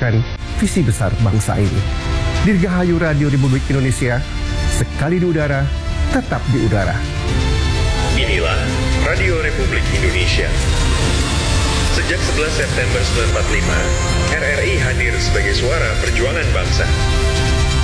mewujudkan visi besar bangsa ini. Dirgahayu Radio Republik Indonesia, sekali di udara, tetap di udara. Inilah Radio Republik Indonesia. Sejak 11 September 1945, RRI hadir sebagai suara perjuangan bangsa.